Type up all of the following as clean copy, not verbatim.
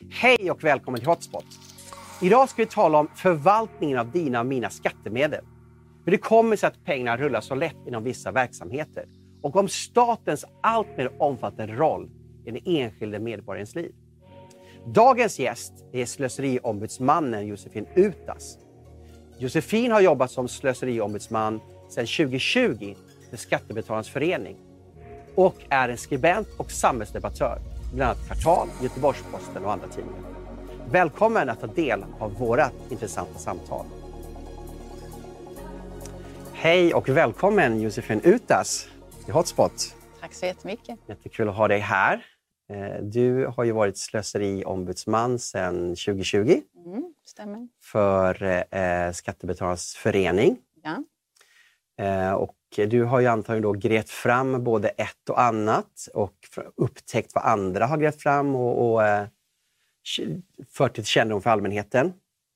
Hej och välkommen till Hotspot. Idag ska vi tala om förvaltningen av dina och mina skattemedel. Hur det kommer sig att pengarna rullar så lätt inom vissa verksamheter. Och om statens allt mer omfattande roll i den enskilde medborgarens liv. Dagens gäst är slöseriombudsmannen Josefin Utas. Josefin har jobbat som slöseriombudsman sedan 2020 för Skattebetalarnas förening. Och är en skribent och samhällsdebattör, bland annat Kvartal, Göteborgs-Posten och andra tidningar. Välkommen att ta del av våra intressanta samtal. Hej och välkommen Josefin Utas i Hotspot. Tack så jättemycket. Jättekul att ha dig här. Du har ju varit slöseriombudsman sedan 2020. Stämmer. För Skattebetalarnas förening. Ja. Och du har ju antagligen då grävt fram både ett och annat och upptäckt vad andra har grävt fram och fört till kännedom för allmänheten.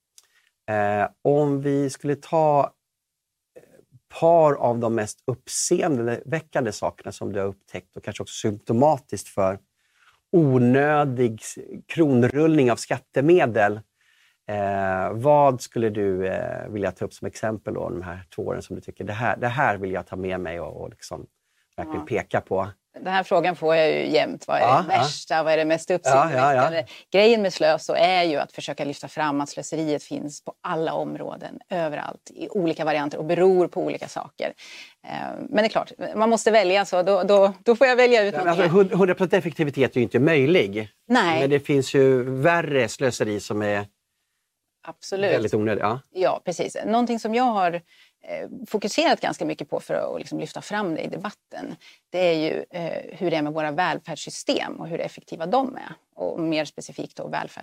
Om vi skulle ta par av de mest uppseendeväckande sakerna som du har upptäckt och kanske också symptomatiskt för onödig kronrullning av skattemedel. Vad skulle du vilja ta upp som exempel då, de här 2 åren som du tycker det här vill jag ta med mig och liksom verkligen peka på? Den här frågan får jag ju jämt. Vad är det värsta? Vad är det mest uppseendeväckande? Grejen med Slös är ju att försöka lyfta fram att slöseriet finns på alla områden, överallt, i olika varianter och beror på olika saker. Men det är klart, man måste välja, så då får jag välja ut något. Alltså, 100% effektivitet är ju inte möjlig. Nej. Men det finns ju värre slöseri som är väldigt onödigt. Ja, precis. Någonting som jag har fokuserat ganska mycket på för att liksom lyfta fram det i debatten, det är ju hur det är med våra välfärdssystem och hur effektiva de är. Och mer specifikt då